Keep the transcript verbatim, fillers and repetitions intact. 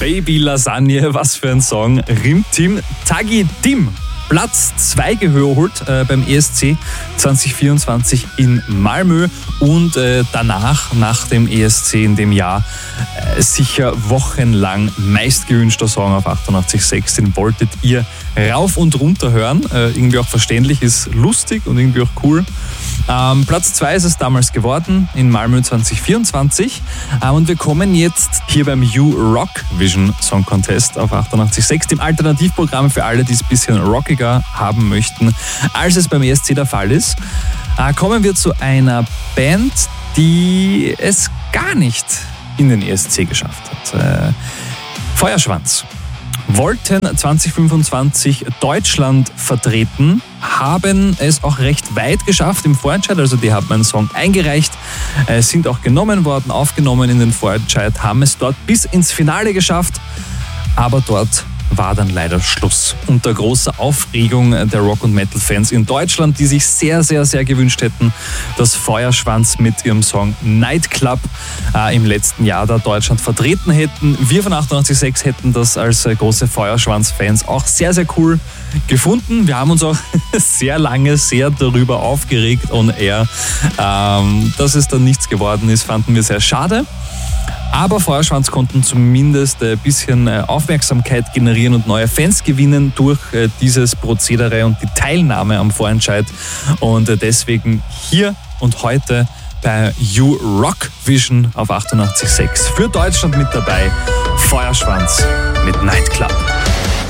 Baby Lasagne, was für ein Song. Rim-Team Tagi Dim. Platz zwei geholt äh, beim E S C zwanzig vierundzwanzig in Malmö und äh, danach, nach dem E S C in dem Jahr, äh, sicher wochenlang meistgewünschter Song auf achtundachtzig Komma sechs. Den wolltet ihr rauf und runter hören. Äh, irgendwie auch verständlich, ist lustig und irgendwie auch cool. Ähm, Platz zwei ist es damals geworden in Malmö zwanzig vierundzwanzig. Äh, und wir kommen jetzt hier beim You Rock Vision Song Contest auf achtundachtzig Komma sechs, dem Alternativprogramm für alle, die es ein bisschen rockiger haben möchten, als es beim E S C der Fall ist. Äh, kommen wir zu einer Band, die es gar nicht in den E S C geschafft hat. Äh, Feuerschwanz wollten zwanzig fünfundzwanzig Deutschland vertreten, haben es auch recht weit geschafft im Vorentscheid, also die haben einen Song eingereicht, äh, sind auch genommen worden, aufgenommen in den Vorentscheid, haben es dort bis ins Finale geschafft, aber dort war dann leider Schluss. Unter großer Aufregung der Rock- und Metal-Fans in Deutschland, die sich sehr, sehr, sehr gewünscht hätten, dass Feuerschwanz mit ihrem Song Nightclub äh, im letzten Jahr da Deutschland vertreten hätten. Wir von achtundachtzig Komma sechs hätten das als äh, große Feuerschwanz-Fans auch sehr, sehr cool gefunden. Wir haben uns auch sehr lange sehr darüber aufgeregt on air. Ähm, dass es dann nichts geworden ist, fanden wir sehr schade. Aber Feuerschwanz konnten zumindest ein bisschen Aufmerksamkeit generieren und neue Fans gewinnen durch dieses Prozedere und die Teilnahme am Vorentscheid. Und deswegen hier und heute bei You Rock Vision auf achtundachtzig Komma sechs für Deutschland mit dabei Feuerschwanz mit Nightclub.